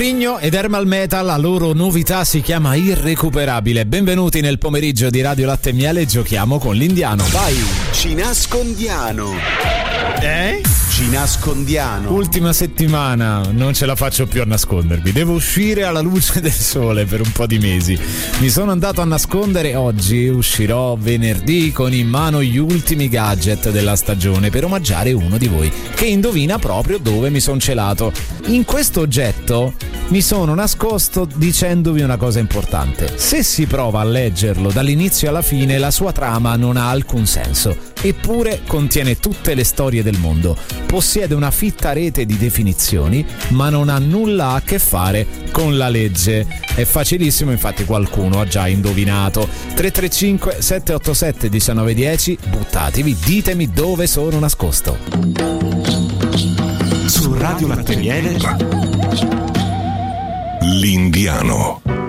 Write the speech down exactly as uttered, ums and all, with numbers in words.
Foligno ed Ermal Metal, la loro novità si chiama Irrecuperabile. Benvenuti nel pomeriggio di Radio Latte e Miele, giochiamo con l'Indiano. Vai! Ci nascondiano. Eh? Ci nascondiano. Ultima settimana, non ce la faccio più a nascondervi. Devo uscire alla luce del sole per un po' di mesi. Mi sono andato a nascondere. Oggi uscirò venerdì con in mano gli ultimi gadget della stagione per omaggiare uno di voi che indovina proprio dove mi sono celato. In questo oggetto mi sono nascosto dicendovi una cosa importante. Se si prova a leggerlo dall'inizio alla fine, la sua trama non ha alcun senso. Eppure contiene tutte le storie del mondo. Possiede una fitta rete di definizioni, ma non ha nulla a che fare con la legge. È facilissimo, infatti qualcuno ha già indovinato. tre tre cinque sette otto sette uno nove uno zero, buttatevi, ditemi dove sono nascosto. Su Radio Latte e Miele, l'Indiano.